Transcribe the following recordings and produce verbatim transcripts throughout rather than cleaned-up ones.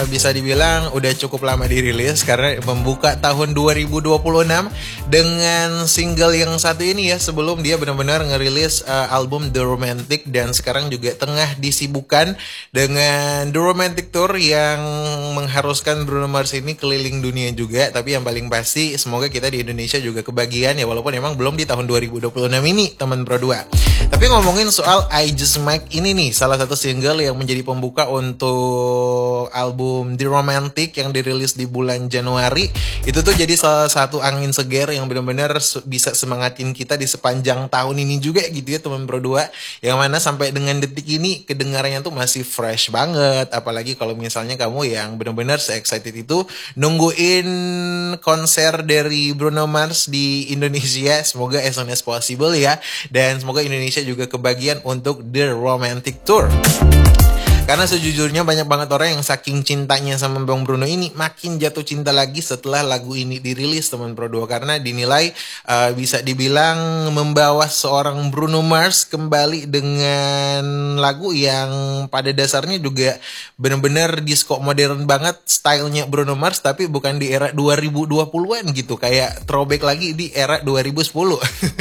bisa dibilang udah cukup lama dirilis karena membuka tahun dua ribu dua puluh enam dengan single yang satu ini ya. Sebelum dia benar-benar ngerilis uh, album The Romantic, dan sekarang juga tengah disibukkan dengan The Romantic Tour yang mengharuskan Bruno Mars ini keliling dunia juga. Tapi yang paling pasti semoga kita di Indonesia juga kebagian ya, walaupun emang belum di tahun dua ribu dua puluh enam ini teman Pro dua. Tapi ngomongin soal I Just Might ini nih, salah satu single yang menjadi pembuka untuk album The Romantic yang dirilis di bulan Januari. Itu tuh jadi salah satu angin segar yang benar-benar bisa semangatin kita di sepanjang tahun ini juga gitu ya teman Pro dua. Yang mana sampai dengan detik ini kedengarannya tuh masih fresh banget. Apalagi kalau misalnya kamu yang benar-benar se-excited itu nungguin konser dari Bruno Mars di Indonesia. Semoga as soon as possible ya. Dan semoga Indonesia juga kebagian untuk The Romantic Tour. Karena sejujurnya banyak banget orang yang saking cintanya sama Bang Bruno ini makin jatuh cinta lagi setelah lagu ini dirilis teman Pro dua. Karena dinilai uh, bisa dibilang membawa seorang Bruno Mars kembali dengan lagu yang pada dasarnya juga benar-benar disco modern banget stylenya Bruno Mars, tapi bukan di era dua ribu dua puluhan gitu, kayak throwback lagi di era dua ribu sepuluh.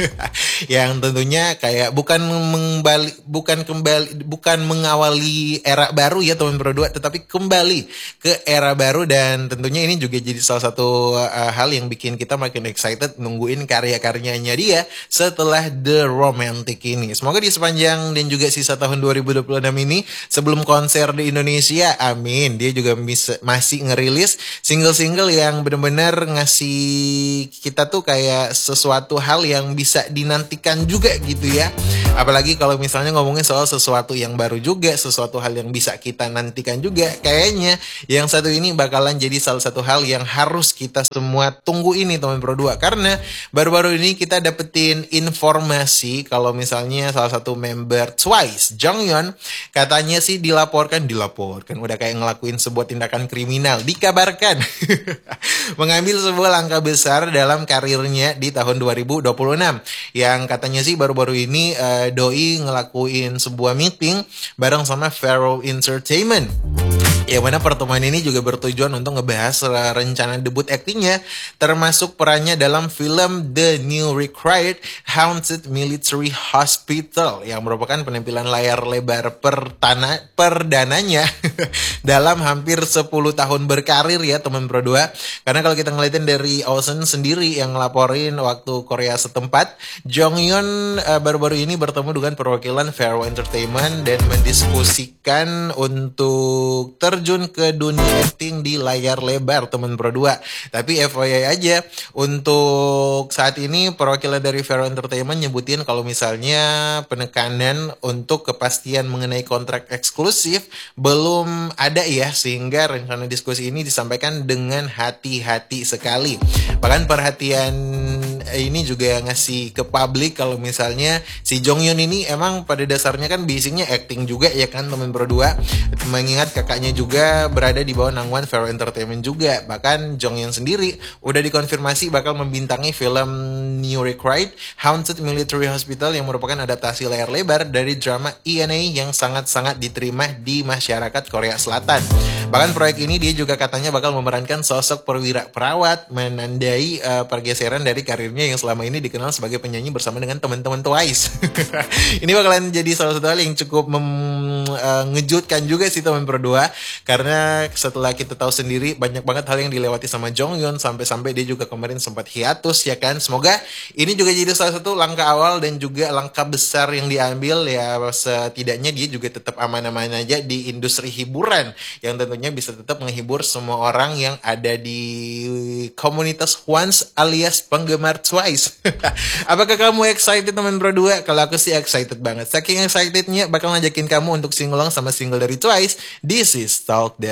Yang tentunya kayak bukan mengembali bukan kembali bukan mengawali era era baru ya teman Pro dua, tetapi kembali ke era baru. Dan tentunya ini juga jadi salah satu uh, hal yang bikin kita makin excited nungguin karya-karyanya dia setelah The Romantic ini. Semoga di sepanjang dan juga sisa tahun dua ribu dua puluh enam ini sebelum konser di Indonesia, amin, dia juga bisa, masih ngerilis single-single yang benar-benar ngasih kita tuh kayak sesuatu hal yang bisa dinantikan juga gitu ya. Apalagi kalau misalnya ngomongin soal sesuatu yang baru juga, sesuatu hal yang bisa kita nantikan juga, kayaknya yang satu ini bakalan jadi salah satu hal yang harus kita semua tunggu ini teman Pro dua. Karena baru-baru ini kita dapetin informasi kalau misalnya salah satu member Twice, Jonghyun, katanya sih dilaporkan, dilaporkan, udah kayak ngelakuin sebuah tindakan kriminal, dikabarkan mengambil sebuah langkah besar dalam karirnya di tahun dua ribu dua puluh enam. Yang katanya sih baru-baru ini uh, Doi ngelakuin sebuah meeting bareng sama Pharaoh Entertainment, yang mana pertemuan ini juga bertujuan untuk ngebahas rencana debut aktingnya, termasuk perannya dalam film The New Recruit Haunted Military Hospital, yang merupakan penampilan layar lebar pertana, perdananya dalam hampir sepuluh tahun berkarir ya teman Pro dua. Karena kalau kita ngeliatin dari Ocean sendiri yang ngelaporin waktu Korea setempat, Jonghyun uh, baru-baru ini bertemu dengan perwakilan Pharaoh Entertainment dan mendiskusikan untuk terjun ke dunia acting di layar lebar teman Pro dua. Tapi F Y I aja, untuk saat ini perwakilan dari Pharaoh Entertainment nyebutin kalau misalnya penekanan untuk kepastian mengenai kontrak eksklusif belum ada ya, sehingga rencana diskusi ini disampaikan dengan hati-hati sekali. Bahkan perhatian ini juga ngasih ke publik kalau misalnya si Jonghyun ini emang pada dasarnya kan basicnya acting juga ya kan teman Pro dua. Mengingat kakaknya juga berada di bawah naungan Pharaoh Entertainment juga. Bahkan Jonghyun sendiri udah dikonfirmasi bakal membintangi film New Recruit Haunted Military Hospital yang merupakan adaptasi layar lebar dari drama E N A yang sangat-sangat diterima di masyarakat Korea Selatan. Bahkan proyek ini dia juga katanya bakal memerankan sosok perwira perawat, menandai uh, pergeseran dari karirnya yang selama ini dikenal sebagai penyanyi bersama dengan teman-teman Twice. Ini bakalan jadi salah satu hal yang cukup mengejutkan uh, juga sih teman Pro dua, karena setelah kita tahu sendiri banyak banget hal yang dilewati sama Jonghyun, sampai-sampai dia juga kemarin sempat hiatus ya kan. Semoga ini juga jadi salah satu langkah awal dan juga langkah besar yang diambil ya, setidaknya dia juga tetap aman-aman aja di industri hiburan yang tentunya bisa tetap menghibur semua orang yang ada di komunitas Once alias penggemar Twice. Apakah kamu excited teman Pro dua? Kalau aku sih excited banget. Saking excitednya bakal ngajakin kamu untuk singelong sama single dari Twice, This Is Talk.